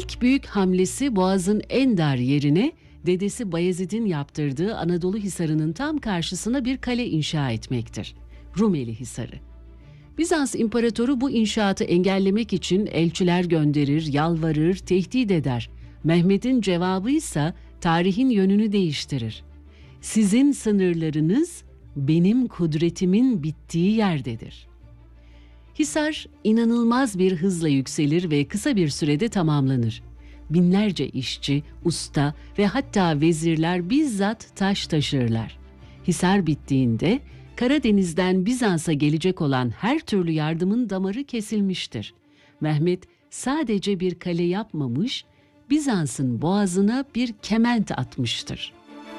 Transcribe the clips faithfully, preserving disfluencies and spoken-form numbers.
İlk büyük hamlesi Boğaz'ın en dar yerine dedesi Bayezid'in yaptırdığı Anadolu Hisarı'nın tam karşısına bir kale inşa etmektir. Rumeli Hisarı. Bizans İmparatoru bu inşaatı engellemek için elçiler gönderir, yalvarır, tehdit eder. Mehmet'in cevabı ise tarihin yönünü değiştirir. Sizin sınırlarınız benim kudretimin bittiği yerdedir. Hisar inanılmaz bir hızla yükselir ve kısa bir sürede tamamlanır. Binlerce işçi, usta ve hatta vezirler bizzat taş taşırlar. Hisar bittiğinde Karadeniz'den Bizans'a gelecek olan her türlü yardımın damarı kesilmiştir. Mehmet sadece bir kale yapmamış, Bizans'ın boğazına bir kement atmıştır.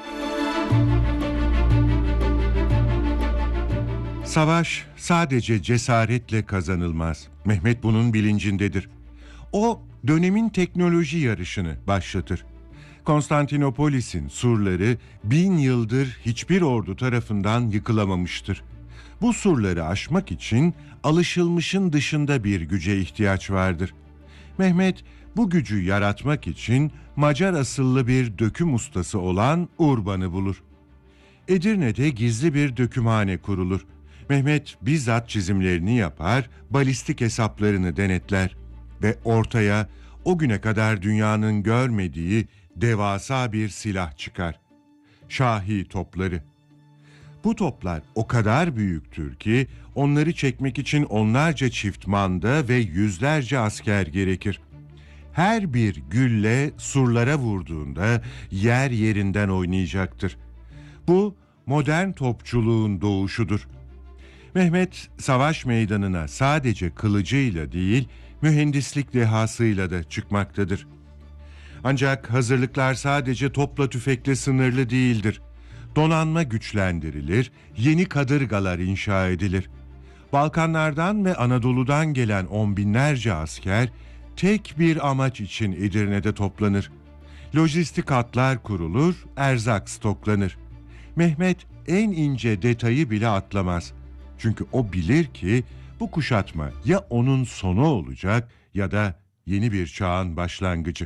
Savaş sadece cesaretle kazanılmaz. Mehmet bunun bilincindedir. O dönemin teknoloji yarışını başlatır. Konstantinopolis'in surları bin yıldır hiçbir ordu tarafından yıkılamamıştır. Bu surları aşmak için alışılmışın dışında bir güce ihtiyaç vardır. Mehmet bu gücü yaratmak için Macar asıllı bir döküm ustası olan Urban'ı bulur. Edirne'de gizli bir dökümhane kurulur. Mehmet bizzat çizimlerini yapar, balistik hesaplarını denetler ve ortaya o güne kadar dünyanın görmediği devasa bir silah çıkar. Şahi topları. Bu toplar o kadar büyüktür ki onları çekmek için onlarca çift manda ve yüzlerce asker gerekir. Her bir gülle surlara vurduğunda yer yerinden oynayacaktır. Bu modern topçuluğun doğuşudur. Mehmet savaş meydanına sadece kılıcıyla değil, mühendislik dehasıyla da çıkmaktadır. Ancak hazırlıklar sadece topla tüfekle sınırlı değildir. Donanma güçlendirilir, yeni kadırgalar inşa edilir. Balkanlardan ve Anadolu'dan gelen on binlerce asker tek bir amaç için Edirne'de toplanır. Lojistik hatlar kurulur, erzak stoklanır. Mehmet en ince detayı bile atlamaz. Çünkü o bilir ki bu kuşatma ya onun sonu olacak ya da yeni bir çağın başlangıcı.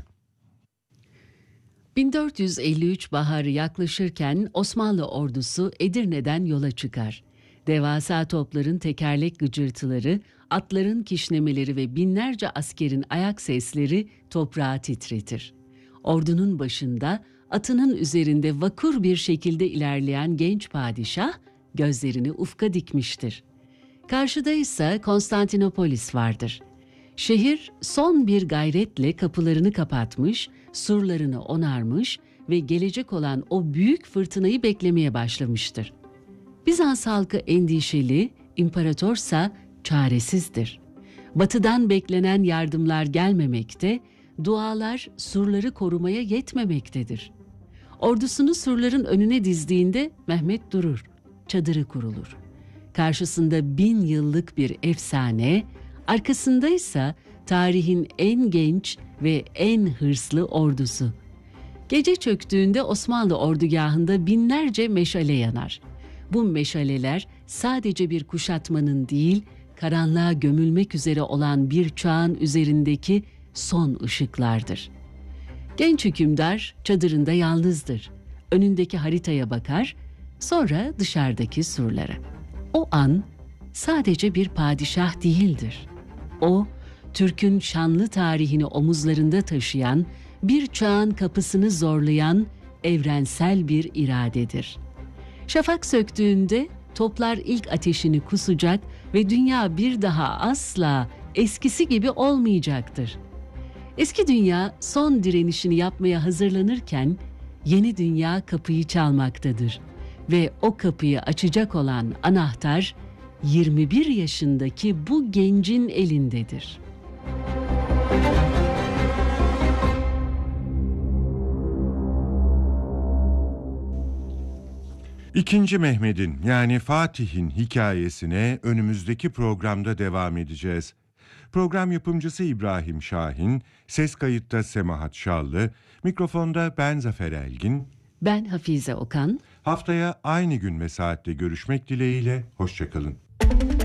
bin dört yüz elli üç baharı yaklaşırken Osmanlı ordusu Edirne'den yola çıkar. Devasa topların tekerlek gıcırtıları, atların kişnemeleri ve binlerce askerin ayak sesleri toprağı titretir. Ordunun başında atının üzerinde vakur bir şekilde ilerleyen genç padişah gözlerini ufka dikmiştir. Karşıda ise Konstantinopolis vardır. Şehir son bir gayretle kapılarını kapatmış, surlarını onarmış ve gelecek olan o büyük fırtınayı beklemeye başlamıştır. Bizans halkı endişeli, imparatorsa çaresizdir. Batıdan beklenen yardımlar gelmemekte, dualar surları korumaya yetmemektedir. Ordusunu surların önüne dizdiğinde Mehmet durur, çadırı kurulur. Karşısında bin yıllık bir efsane, arkasında ise tarihin en genç ve en hırslı ordusu. Gece çöktüğünde Osmanlı ordugahında binlerce meşale yanar. Bu meşaleler sadece bir kuşatmanın değil, karanlığa gömülmek üzere olan bir çağın üzerindeki son ışıklardır. Genç hükümdar çadırında yalnızdır. Önündeki haritaya bakar, sonra dışarıdaki surlara. O an sadece bir padişah değildir. O, Türk'ün şanlı tarihini omuzlarında taşıyan, bir çağın kapısını zorlayan evrensel bir iradedir. Şafak söktüğünde toplar ilk ateşini kusacak ve dünya bir daha asla eskisi gibi olmayacaktır. Eski dünya son direnişini yapmaya hazırlanırken yeni dünya kapıyı çalmaktadır ve o kapıyı açacak olan anahtar yirmi bir yaşındaki bu gencin elindedir. İkinci Mehmet'in yani Fatih'in hikayesine önümüzdeki programda devam edeceğiz. Program yapımcısı İbrahim Şahin, ses kayıtta Semahat Şallı, mikrofonda ben Zafer Elgin, ben Hafize Okan. Haftaya aynı gün ve saatte görüşmek dileğiyle, hoşça kalın.